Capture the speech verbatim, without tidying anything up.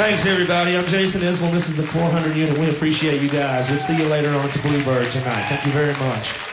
Thanks, everybody. I'm Jason Isbell. This is the four hundred unit. We appreciate you guys. We'll see you later on at the Bluebird tonight. Thank you very much.